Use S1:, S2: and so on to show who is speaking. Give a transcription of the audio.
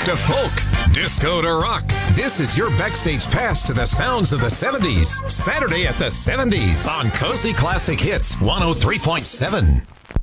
S1: to folk, disco to rock. This is your backstage pass to the sounds of the 70s. Saturday at the 70s on Cozy Classic Hits 103.7.